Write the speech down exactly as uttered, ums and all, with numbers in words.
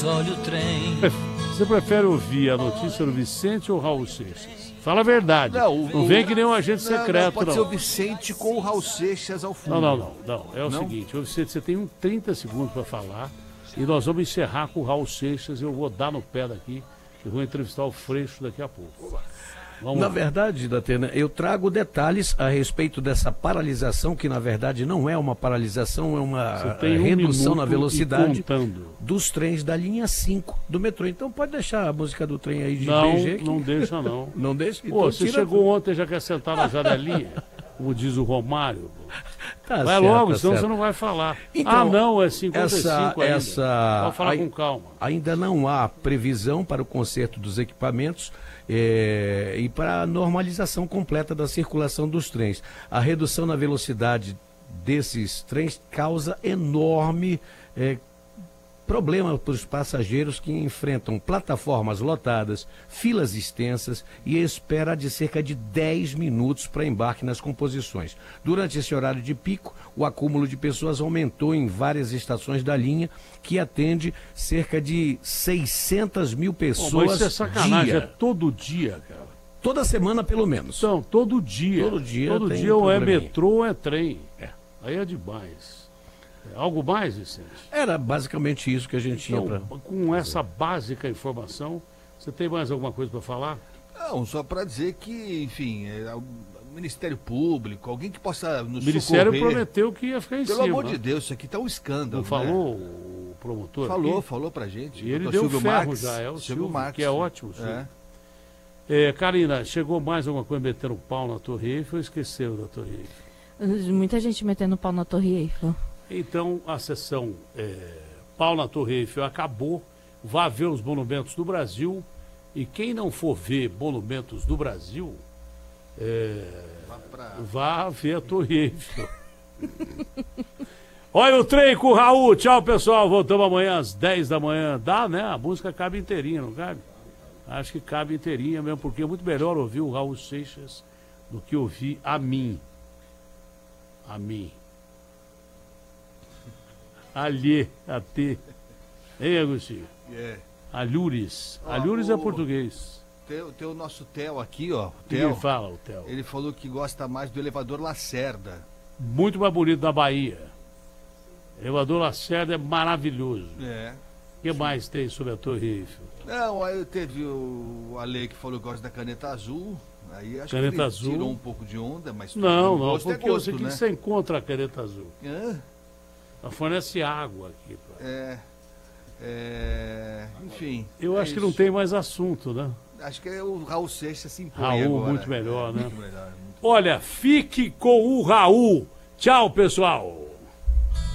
mas olha o trem. Você prefere ouvir a notícia do Vicente ou Raul Seixas? Fala a verdade. Não, o, não vem que nem um agente não, secreto, não. Pode não. ser o Vicente com o Raul Seixas ao fundo. Não, não, não. não. É o não? seguinte, Vicente, você tem um trinta segundos para falar e nós vamos encerrar com o Raul Seixas. Eu vou dar no pé daqui e vou entrevistar o Freixo daqui a pouco. Vamos na lá. verdade, Datena, eu trago detalhes a respeito dessa paralisação, que na verdade não é uma paralisação, é uma um redução na velocidade contando. dos trens da linha cinco do metrô. Então pode deixar a música do trem aí de não, B G. Não, não deixa não. Não deixa? Pô, então, você chegou tudo. ontem e já quer sentar na janelinha, como diz o Romário. Tá vai certo, logo, tá senão certo. você não vai falar. Então, ah, não, é cinquenta e cinco essa, ainda. essa, Pode falar a, com calma. Ainda não há previsão para o conserto dos equipamentos é, e para a normalização completa da circulação dos trens. A redução na velocidade desses trens causa enorme é, problema para os passageiros que enfrentam plataformas lotadas, filas extensas e espera de cerca de dez minutos para embarque nas composições. Durante esse horário de pico, o acúmulo de pessoas aumentou em várias estações da linha, que atende cerca de seiscentas mil pessoas. Oh, mas isso é sacanagem, dia. é todo dia, cara. Toda semana, pelo menos. Então, todo dia. Todo dia, todo tem dia um ou é probleminha. metrô ou é trem. É. Aí é demais. Algo mais, Vicente? Era basicamente isso que a gente então, tinha para... Com essa básica informação, você tem mais alguma coisa para falar? Não, só para dizer que, enfim, é, o Ministério Público, alguém que possa nos O Ministério socorrer, prometeu que ia ficar em pelo cima. Pelo amor de Deus, isso aqui tá um escândalo. Não falou né? o promotor? Falou, aqui? falou pra gente. E ele doutor deu Silvio ferro Marques, já, é o Silvio Silvio, Marques, que é ótimo. É. É, Karina, chegou mais alguma coisa metendo pau na Torre Eiffel ou esqueceu da Torre Eiffel? Muita gente metendo pau na Torre Eiffel. Então, a sessão é, Pau na Torre Eiffel acabou. Vá ver os monumentos do Brasil. E quem não for ver monumentos do Brasil, é, vá, pra... vá ver a Torre Eiffel. Olha o trem com o Raul. Tchau, pessoal. Voltamos amanhã às dez da manhã. Dá, né? A música cabe inteirinha, não cabe? Acho que cabe inteirinha mesmo, porque é muito melhor ouvir o Raul Seixas do que ouvir a mim. A mim. Alhê, a T. Hein, Agostinho? É. Alhures. Ó, Alhures o... é português. Tem, tem o nosso Theo aqui, ó. O Theo. Theo. Ele fala, o Theo. Ele falou que gosta mais do elevador Lacerda. Muito mais bonito da Bahia. O elevador Lacerda é maravilhoso. É. O que mais tem sobre a Torre Eiffel? Não, aí teve o Ale que falou que gosta da caneta azul. Aí acho caneta que ele azul. tirou um pouco de onda, mas não, não, gosto porque é gosto, eu sei que né? você encontra a caneta azul. É. Ela fornece água aqui. Pra... É, é. Enfim. Eu é acho isso. que não tem mais assunto, né? Acho que é o Raul Seixas se impõe Raul, agora. muito melhor, é, né? Muito melhor, muito... Olha, fique com o Raul. Tchau, pessoal.